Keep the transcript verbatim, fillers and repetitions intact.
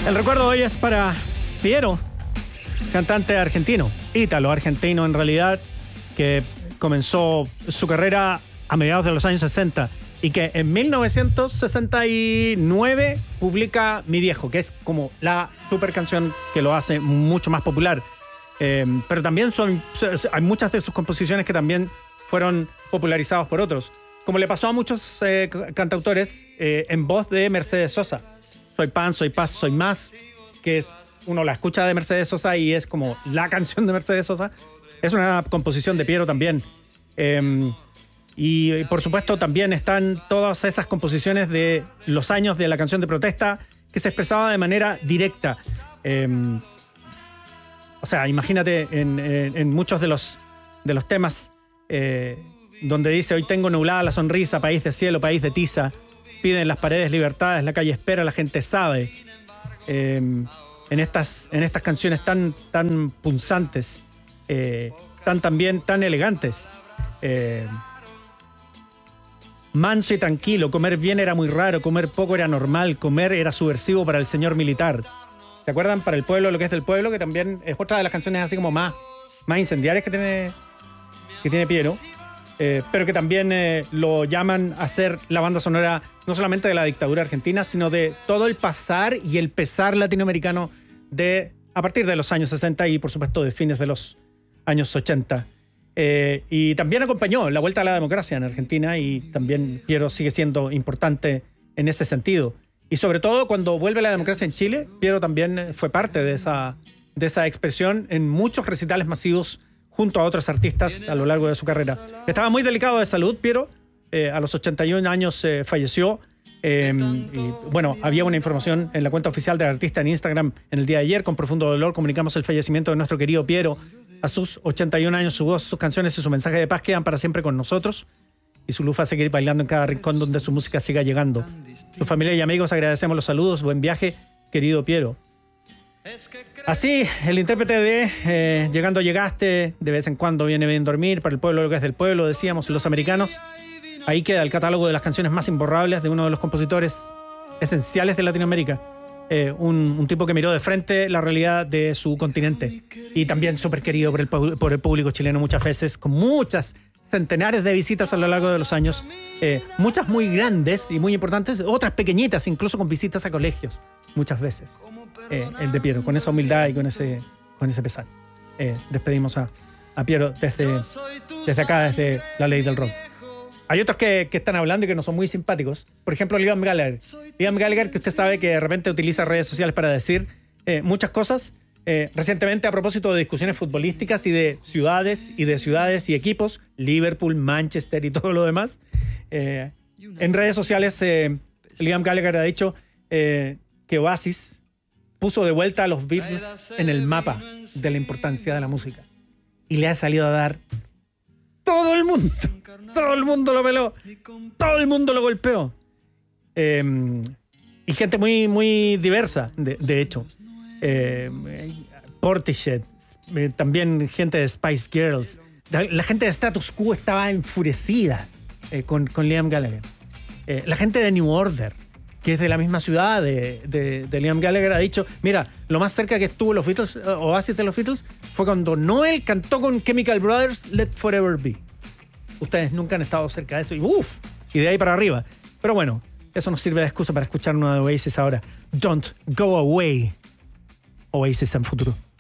El recuerdo hoy es para Piero, cantante argentino, ítalo-argentino en realidad, que comenzó su carrera a mediados de los años sesenta y que en mil novecientos sesenta y nueve publica Mi Viejo, que es como la super canción que lo hace mucho más popular. Eh, pero también son, hay muchas de sus composiciones que también fueron popularizadas por otros, como le pasó a muchos eh, cantautores eh, en voz de Mercedes Sosa. Soy pan, soy paz, soy más, que es, uno la escucha de Mercedes Sosa y es como la canción de Mercedes Sosa. Es una composición de Piero también. Eh, y por supuesto también están todas esas composiciones de los años de la canción de protesta que se expresaba de manera directa. Eh, o sea, imagínate en, en, en muchos de los, de los temas eh, donde dice: hoy tengo nublada la sonrisa, país de cielo, país de tiza. Piden las paredes libertades, la calle espera, la gente sabe. Eh, en, estas, en estas canciones tan, tan punzantes, eh, tan también tan elegantes. Eh, manso y tranquilo, comer bien era muy raro, comer poco era normal, comer era subversivo para el señor militar. ¿Se acuerdan? Para el pueblo, lo que es del pueblo, que también es otra de las canciones así como más, más incendiarias que tiene, que tiene Piero. Eh, pero que también eh, lo llaman a ser la banda sonora no solamente de la dictadura argentina, sino de todo el pasar y el pesar latinoamericano de, a partir de los años sesenta y por supuesto de fines de los años ochenta. Eh, y también acompañó la vuelta a la democracia en Argentina y también Piero sigue siendo importante en ese sentido. Y sobre todo cuando vuelve la democracia en Chile, Piero también fue parte de esa, de esa expresión en muchos recitales masivos junto a otros artistas a lo largo de su carrera. Estaba muy delicado de salud, Piero. Eh, a los ochenta y un años eh, falleció. Eh, y, bueno, había una información en la cuenta oficial del artista en Instagram en el día de ayer. Con profundo dolor comunicamos el fallecimiento de nuestro querido Piero. A sus ochenta y un años, su voz, sus canciones y su mensaje de paz quedan para siempre con nosotros. Y su luz va a seguir bailando en cada rincón donde su música siga llegando. Su familia y amigos, agradecemos los saludos. Buen viaje, querido Piero. Así, el intérprete de eh, Llegando Llegaste, de vez en cuando viene bien dormir, para el pueblo lo que es del pueblo, decíamos, los americanos. Ahí queda el catálogo de las canciones más imborrables de uno de los compositores esenciales de Latinoamérica. Eh, un, un tipo que miró de frente la realidad de su continente. Y también súper querido por el, por el público chileno muchas veces, con muchas centenares de visitas a lo largo de los años. Eh, muchas muy grandes y muy importantes, otras pequeñitas, incluso con visitas a colegios, muchas veces. Eh, el de Piero, con esa humildad y con ese, con ese pesar. Eh, despedimos a, a Piero desde, desde acá, desde la ley del rock. Hay otros que, que están hablando y que no son muy simpáticos. Por ejemplo, Liam Gallagher. Liam Gallagher, que usted sabe que de repente utiliza redes sociales para decir eh, muchas cosas. Eh, recientemente, a propósito de discusiones futbolísticas y de ciudades y de ciudades y equipos, Liverpool, Manchester y todo lo demás, eh, en redes sociales eh, Liam Gallagher ha dicho eh, que Oasis puso de vuelta a los Beatles en el mapa de la importancia de la música. Y le ha salido a dar todo el mundo. Todo el mundo lo peló. Todo el mundo lo golpeó. Eh, y gente muy, muy diversa, de, de hecho. Eh, Portishead, eh, también gente de Spice Girls. La gente de Status Quo estaba enfurecida eh, con, con Liam Gallagher. Eh, la gente de New Order, que es de la misma ciudad de, de, de Liam Gallagher, ha dicho: mira, lo más cerca que estuvo los Beatles, uh, Oasis de los Beatles, fue cuando Noel cantó con Chemical Brothers Let Forever Be. Ustedes nunca han estado cerca de eso y uff, y de ahí para arriba. Pero bueno, eso nos sirve de excusa para escuchar uno de Oasis ahora. Don't Go Away. Oasis en futuro.